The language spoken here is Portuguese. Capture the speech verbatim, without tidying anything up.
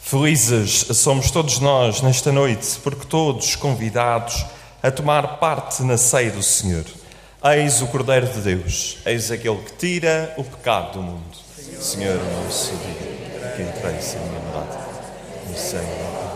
Felizes somos todos nós nesta noite, porque todos convidados a tomar parte na ceia do Senhor. Eis o Cordeiro de Deus, eis aquele que tira o pecado do mundo. Senhor, nosso Deus, que entreis em minha morada, no Senhor.